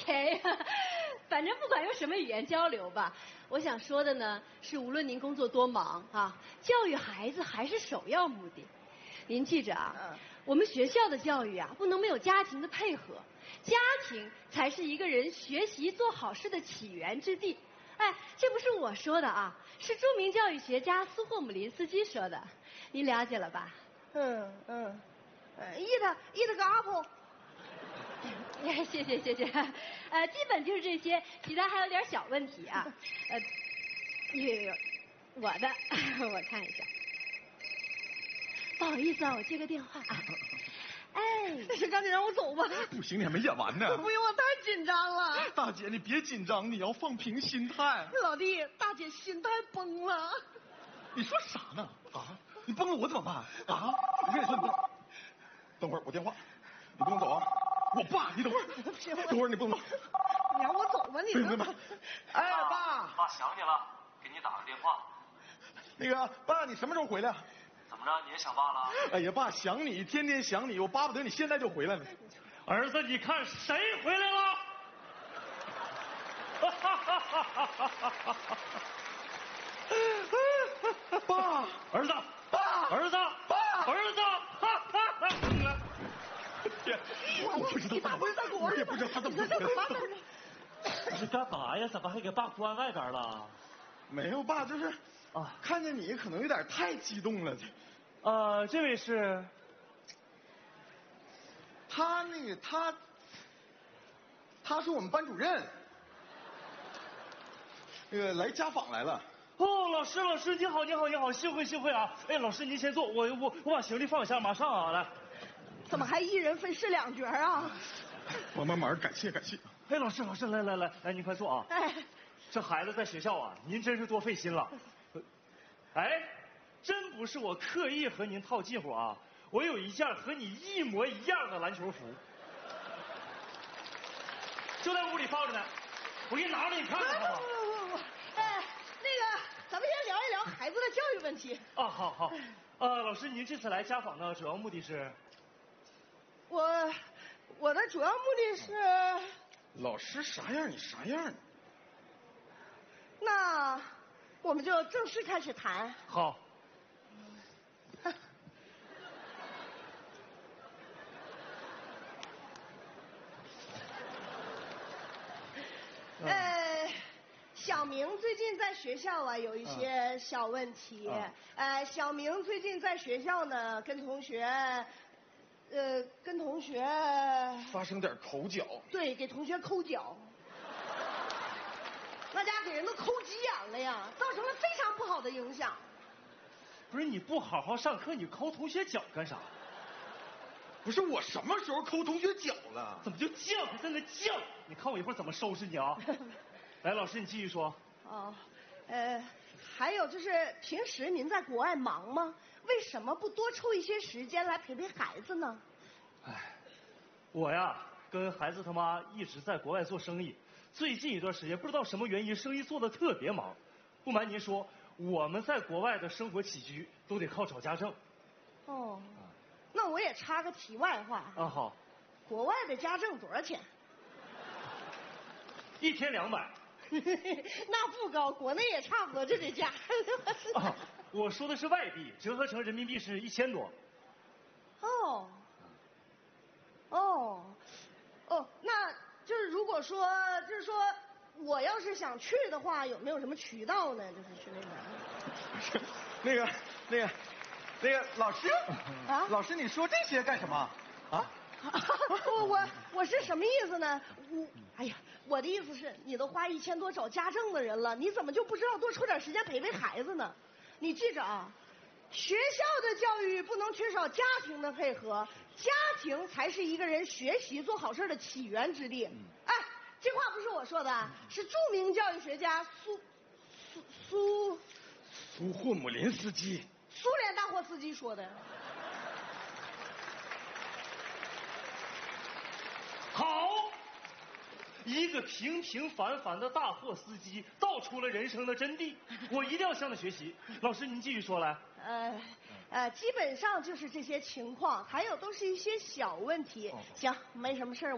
OK， 反正不管用什么语言交流吧，我想说的呢是，无论您工作多忙啊，教育孩子还是首要目的。您记着啊，我们学校的教育啊，不能没有家庭的配合，家庭才是一个人学习做好事的起源之地。哎，这不是我说的啊，是著名教育学家苏霍姆林斯基说的，您了解了吧？ eat个 apple。 谢谢，基本就是这些，其他还有点小问题啊。我的，我看一下。不好意思啊，我接个电话啊。哎， 赶紧让我走吧。 不行，你还没演完呢。 不用，我太紧张了。 大姐，你别紧张，你要放平心态。 老弟，大姐心态崩了。 你说啥呢？啊？你崩了我怎么办？啊？我跟你说，你等会儿我电话，你不能走啊。我爸，你等会儿，等会儿你不能走。 你让我走吧，你。 别。哎，爸。 爸想你了，给你打个电话。 那个爸，你什么时候回来？ 怎么着，你也想爸了？ 哎呀，爸想你，天天想你，我巴不得你现在就回来了。 儿子，你看谁回来了？ 爸， 儿子， 爸， 儿子， 爸， 儿子！ 天，我不知道他不是在国外， 我也不知道他怎么回来了。 你干啥呀？怎么还给爸关外边了？ 没有，爸，就是啊， 看见你可能有点太激动了。 这位是？ 他是我们班主任，来家访来了。 哦，老师，你好，幸会啊！哎，老师您先坐，我把行李放下，马上啊，来。 怎么还一人分饰两角啊？ 帮忙，感谢。 哎，老师，来，您快坐啊！ 哎， 这孩子在学校啊，您真是多费心了。哎，真不是我刻意和您套近乎啊，我有一件和你一模一样的篮球服，就在屋里放着呢，我给你拿着你看看好不好？ 不，哎，那个，咱们先聊一聊孩子的教育问题。 啊，好，老师，您这次来家访呢，主要目的是？ 我的主要目的是。 老师啥样你啥样。 那我们就正式开始谈。 好。 小明最近在学校啊有一些小问题。小明最近在学校呢跟同学发生点口角。 对，给同学抠脚。那家给人都抠急眼了呀，造成了非常不好的影响。 不是你不好好上课，你抠同学脚干啥？ 不是我什么时候抠同学脚了？ 怎么就犟，还在那犟？你看我一会儿怎么收拾你啊！来，老师你继续说。 哦，还有就是平时您在国外忙吗？为什么不多抽一些时间来陪陪孩子呢？ 哎，我呀跟孩子他妈一直在国外做生意，最近一段时间不知道什么原因，生意做得特别忙。不瞒您说，我们在国外的生活起居都得靠找家政。 哦，那我也插个题外话。 啊，好。 国外的家政多少钱 ？1天200。 那不高，国内也差不多这价。 啊，我说的是外币，折合成人民币是1000多。 那就是如果说，我要是想去的话，有没有什么渠道呢？就是去那个，老师啊，老师，你说这些干什么啊？ 我是什么意思呢？我的意思是，你都花1000多找家政的人了，你怎么就不知道多抽点时间陪陪孩子呢？你记着啊，学校的教育不能缺少家庭的配合，家庭才是一个人学习做好事的起源之地。哎，这话不是我说的，是著名教育学家苏霍姆林斯基， 苏联大货司机说的。 好，一个平平凡凡的大货司机道出了人生的真谛，我一定要向他学习。老师您继续说来。 基本上就是这些情况，还有都是一些小问题。行，没什么事儿。